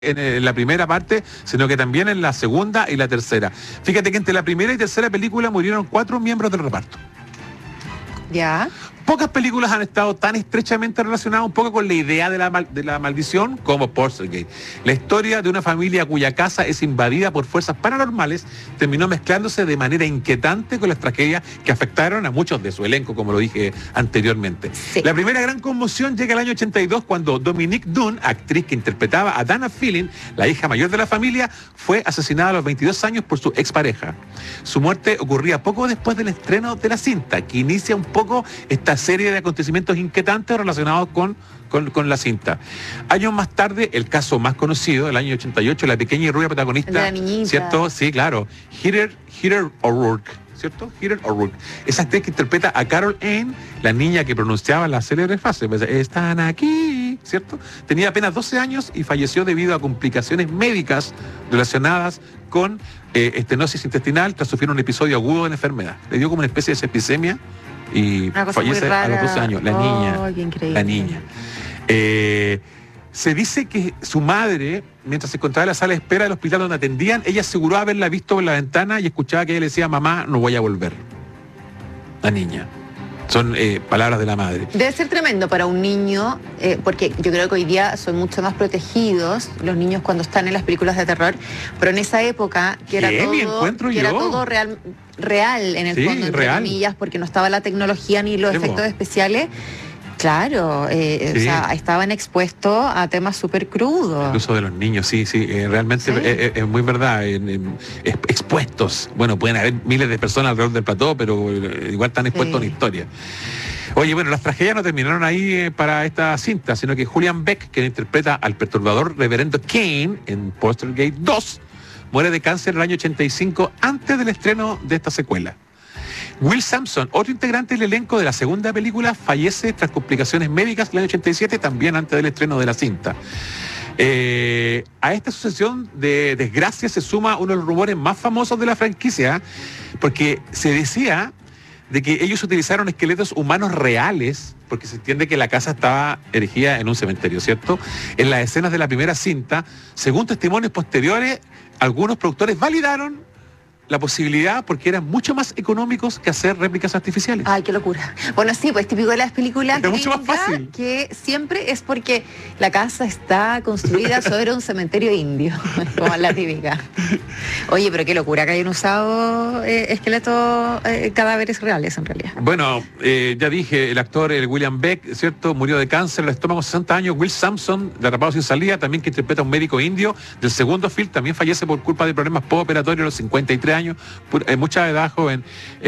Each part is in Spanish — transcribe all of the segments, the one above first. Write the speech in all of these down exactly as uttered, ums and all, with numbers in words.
en la primera parte, sino que también en la segunda y la tercera. Fíjate que entre la primera y tercera película murieron cuatro miembros del reparto. Ya. Pocas películas han estado tan estrechamente relacionadas un poco con la idea de la, mal, de la maldición como Poltergeist. La historia de una familia cuya casa es invadida por fuerzas paranormales terminó mezclándose de manera inquietante con las tragedias que afectaron a muchos de su elenco, como lo dije anteriormente. Sí. La primera gran conmoción llega el año ochenta y dos cuando Dominique Dunne, actriz que interpretaba a Dana Phelan, la hija mayor de la familia, fue asesinada a los veintidós años por su expareja. Su muerte ocurría poco después del estreno de la cinta, que inicia un poco esta serie de acontecimientos inquietantes relacionados con, con, con la cinta. Años más tarde, el caso más conocido, el año ochenta y ocho, la pequeña y rubia protagonista, de la niñita. ¿cierto? Sí, claro. Heather, Heather O'Rourke, ¿cierto? Heather O'Rourke. Esa actriz que interpreta a Carol Anne, la niña que pronunciaba la célebre frase, pues, están aquí, ¿cierto? Tenía apenas doce años y falleció debido a complicaciones médicas relacionadas con eh, estenosis intestinal tras sufrir un episodio agudo de la enfermedad. Le dio como una especie de septicemia y fallece a los doce años. La oh, niña. La niña. Eh, se dice que su madre, mientras se encontraba en la sala de espera del hospital donde atendían, ella aseguró haberla visto por la ventana y escuchaba que ella le decía, mamá, no voy a volver. La niña. Son eh, palabras de la madre. Debe ser tremendo para un niño, eh, porque yo creo que hoy día son mucho más protegidos los niños cuando están en las películas de terror, pero en esa época, que era todo, que era todo real, real en el sí, fondo, entre real. comillas, porque no estaba la tecnología ni los sí, efectos bo. especiales. Claro, eh, sí. o sea, estaban expuestos a temas súper crudos. El uso de los niños, sí, sí, eh, realmente ¿Sí? Es, es, es muy verdad, en, en, expuestos. Bueno, pueden haber miles de personas alrededor del plató, pero eh, igual están expuestos sí. en historia. Oye, bueno, las tragedias no terminaron ahí eh, para esta cinta, sino que Julian Beck, que interpreta al perturbador reverendo Kane en Poltergeist dos, muere de cáncer en el año ochenta y cinco antes del estreno de esta secuela. Will Sampson, otro integrante del elenco de la segunda película, fallece tras complicaciones médicas en el año ochenta y siete, también antes del estreno de la cinta. Eh, a esta sucesión de desgracias se suma uno de los rumores más famosos de la franquicia, porque se decía de que ellos utilizaron esqueletos humanos reales, porque se entiende que la casa estaba erigida en un cementerio, ¿cierto? En las escenas de la primera cinta, según testimonios posteriores, algunos productores validaron la posibilidad porque eran mucho más económicos que hacer réplicas artificiales. Ay, qué locura. Bueno, sí, pues típico de las películas es mucho más fácil. Que siempre es porque la casa está construida sobre un cementerio indio, como la típica. Oye, pero qué locura que hayan usado eh, esqueletos, eh, cadáveres reales en realidad. Bueno, eh, ya dije, el actor el William Beck, ¿cierto? Murió de cáncer del estómago a sesenta años. Will Sampson, de Atrapado sin salida, también que interpreta a un médico indio del segundo film, también fallece por culpa de problemas postoperatorios a los cincuenta y tres años. Eh, mucha edad joven.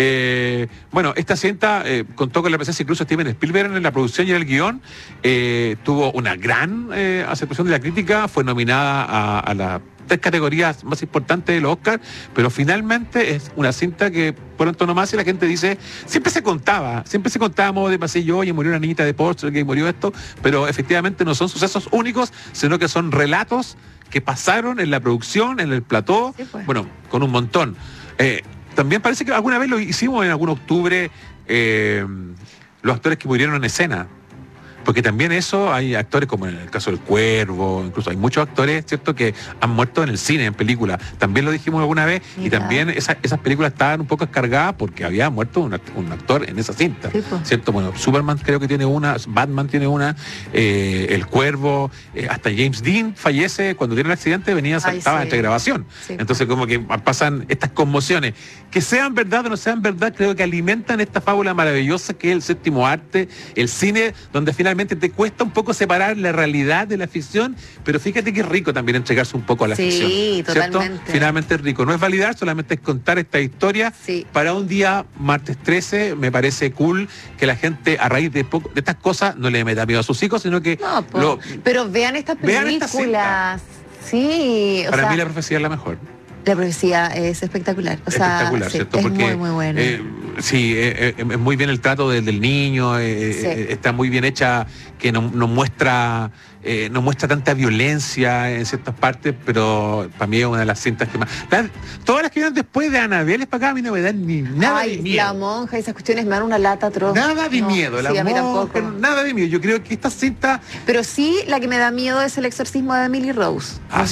Eh, bueno, esta cinta eh, contó con la presencia incluso de Steven Spielberg en la producción y en el guión. Eh, tuvo una gran eh, aceptación de la crítica, fue nominada a, a las tres categorías más importantes de los Oscars, pero finalmente es una cinta que por antonomasia la gente dice, siempre se contaba, siempre se contaba a modo de pasillo, oye, murió una niñita de Poltergeist, murió esto, pero efectivamente no son sucesos únicos, sino que son relatos que pasaron en la producción, en el plató, sí, pues. Bueno, con un montón. Eh, también parece que alguna vez lo hicimos en algún octubre, eh, los actores que murieron en escena. Porque también eso, hay actores como en el caso del Cuervo, incluso hay muchos actores, ¿cierto?, que han muerto en el cine, en películas. También lo dijimos alguna vez. Mira. Y también esa, esas películas estaban un poco descargadas porque había muerto un, un actor en esa cinta, sí, pues. ¿Cierto? Bueno, Superman creo que tiene una, Batman tiene una, eh, el Cuervo, eh, hasta James Dean fallece cuando tiene el accidente, venía, estaba sí. entre grabación. Sí, entonces como que pasan estas conmociones. Que sean verdad o no sean verdad, creo que alimentan esta fábula maravillosa que es el séptimo arte, el cine, donde finalmente te cuesta un poco separar la realidad de la ficción, pero fíjate que es rico también entregarse un poco a la sí, ficción. Sí, totalmente. ¿Cierto? Finalmente es rico. No es validar, solamente es contar esta historia. Sí. Para un día, martes trece, me parece cool que la gente, a raíz de, poco, de estas cosas, no le meta miedo a sus hijos, sino que... No, po, lo, pero vean estas películas. Vean esta sí. O Para sea, mí la profecía es la mejor. La profecía es espectacular. O sea, espectacular, sí, ¿cierto? Es Porque, muy, muy bueno. Eh, sí, eh, eh, es muy bien el trato de, del niño, eh, sí. eh, está muy bien hecha, que nos no muestra eh, no muestra tanta violencia en ciertas partes, pero para mí es una de las cintas que más... La, todas las que vienen después de Annabelle, para acá a mí no me dan ni nada Ay, de miedo. La Monja, esas cuestiones me dan una lata atroz. Nada de No, miedo, sí, la a mí monja, tampoco. nada de miedo. Yo creo que esta cinta... Pero sí, la que me da miedo es El exorcismo de Emily Rose. Ah,